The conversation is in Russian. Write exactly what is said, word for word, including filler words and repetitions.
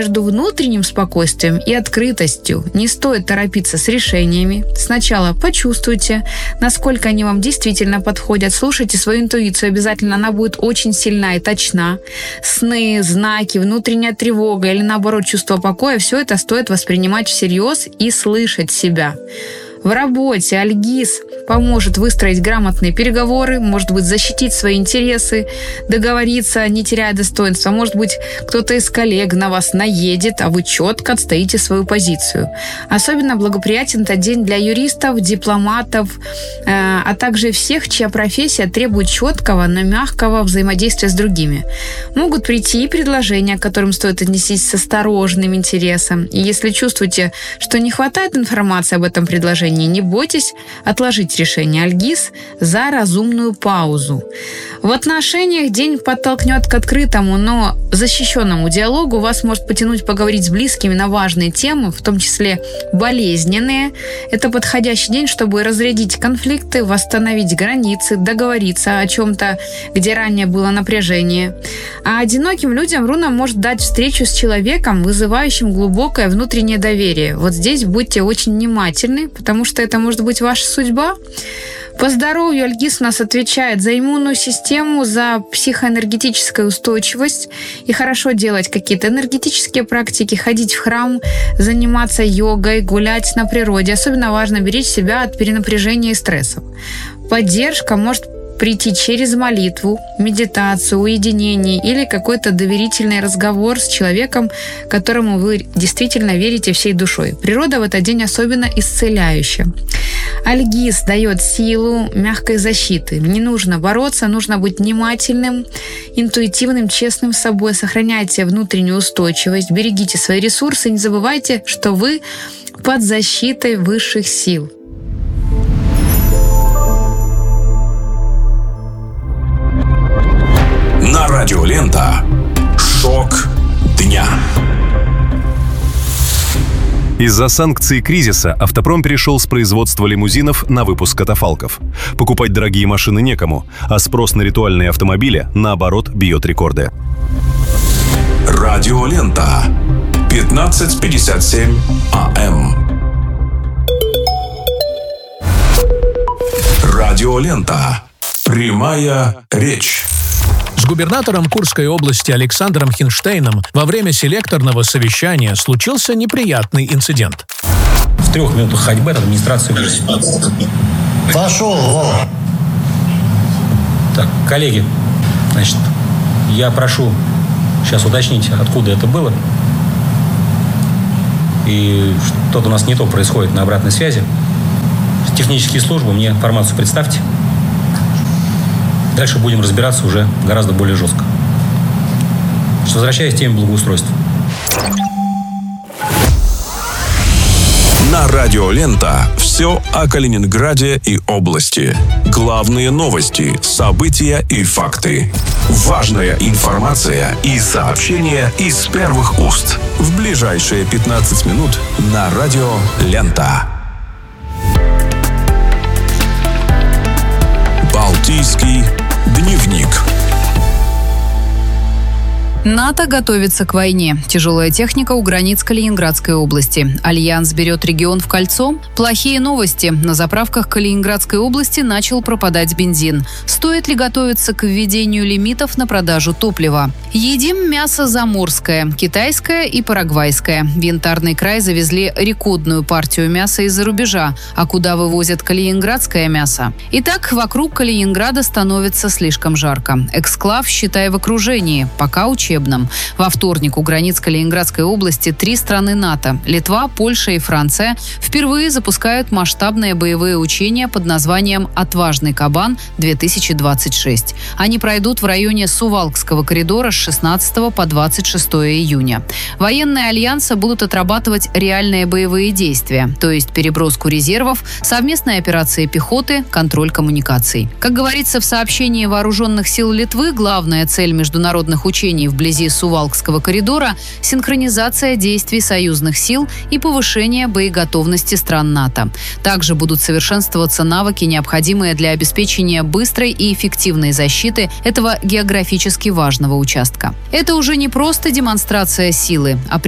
между внутренним спокойствием и открытостью. Не стоит торопиться с решениями. Сначала почувствуйте, насколько они вам действительно подходят. Слушайте свою интуицию, обязательно она будет очень сильна и точна. Сны, знаки, внутренняя тревога или, наоборот, чувство покоя – все это стоит воспринимать всерьез и слышать себя. В работе альгиз поможет выстроить грамотные переговоры, может быть, защитить свои интересы, договориться, не теряя достоинства. Может быть, кто-то из коллег на вас наедет, а вы четко отстоите свою позицию. Особенно благоприятен этот день для юристов, дипломатов, э, а также всех, чья профессия требует четкого, но мягкого взаимодействия с другими. Могут прийти и предложения, к которым стоит отнестись с осторожным интересом. И если чувствуете, что не хватает информации об этом предложении, не бойтесь отложить решение альгиз за разумную паузу. В отношениях день подтолкнет к открытому, но защищенному диалогу. Вас может потянуть поговорить с близкими на важные темы, в том числе болезненные. Это подходящий день, чтобы разрядить конфликты, восстановить границы, договориться о чем-то, где ранее было напряжение. А одиноким людям руна может дать встречу с человеком, вызывающим глубокое внутреннее доверие. Вот здесь будьте очень внимательны, потому что это может быть ваша судьба. По здоровью альгиз у нас отвечает за иммунную систему, за психоэнергетическую устойчивость. И хорошо делать какие-то энергетические практики, ходить в храм, заниматься йогой, гулять на природе. Особенно важно беречь себя от перенапряжения и стрессов. Поддержка может прийти через молитву, медитацию, уединение или какой-то доверительный разговор с человеком, которому вы действительно верите всей душой. Природа в этот день особенно исцеляющая. Альгиз дает силу мягкой защиты. Не нужно бороться, нужно быть внимательным, интуитивным, честным с собой. Сохраняйте внутреннюю устойчивость, берегите свои ресурсы, не забывайте, что вы под защитой высших сил. На радио Лента. Шок дня. Из-за санкций и кризиса автопром перешел с производства лимузинов на выпуск катафалков. Покупать дорогие машины некому, а спрос на ритуальные автомобили, наоборот, бьет рекорды. Радио Лента. пятнадцать пятьдесят семь АМ. Радио Лента. Прямая речь. С губернатором Курской области Александром Хинштейном во время селекторного совещания случился неприятный инцидент. В трех минутах ходьбы от администрации. Пошел, Вова. Так, коллеги, значит, я прошу сейчас уточнить, откуда это было. И что-то у нас не то происходит на обратной связи. Технические службы, мне информацию представьте. Дальше будем разбираться уже гораздо более жестко. Возвращаясь к теме благоустройства. На радио Лента все о Калининграде и области. Главные новости, события и факты. Важная информация и сообщения из первых уст. В ближайшие пятнадцать минут на радио Лента. Балтийский дневник. НАТО готовится к войне. Тяжелая техника у границ Калининградской области. Альянс берет регион в кольцо. Плохие новости. На заправках Калининградской области начал пропадать бензин. Стоит ли готовиться к введению лимитов на продажу топлива? Едим мясо заморское, китайское и парагвайское. В Янтарный край завезли рекордную партию мяса из-за рубежа. А куда вывозят калининградское мясо? Итак, вокруг Калининграда становится слишком жарко. Эксклав, считай, в окружении. Пока учебный. Во вторник у границ Калининградской области три страны НАТО – Литва, Польша и Франция – впервые запускают масштабные боевые учения под названием «Отважный кабан-две тысячи двадцать шесть». Они пройдут в районе Сувалкского коридора с шестнадцатого по двадцать шестое июня. Военные альянса будут отрабатывать реальные боевые действия, то есть переброску резервов, совместные операции пехоты, контроль коммуникаций. Как говорится в сообщении Вооруженных сил Литвы, главная цель международных учений в вблизи Сувалкского коридора – синхронизация действий союзных сил и повышение боеготовности стран НАТО. Также будут совершенствоваться навыки, необходимые для обеспечения быстрой и эффективной защиты этого географически важного участка. Это уже не просто демонстрация силы, а